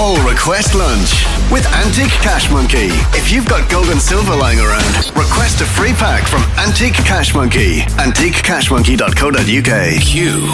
all request lunch with Antique Cash Monkey. If you've got gold and silver lying around, request a free pack from Antique Cash Monkey. AntiqueCashMonkey.co.uk. Q